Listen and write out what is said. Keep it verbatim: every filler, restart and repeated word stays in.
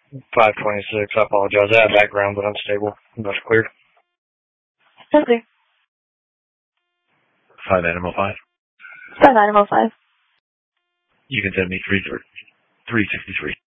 five twenty-six. I apologize. I have background, but unstable. That's clear. Okay. Five Animal Five. Five Animal Five. You can send me three three sixty three.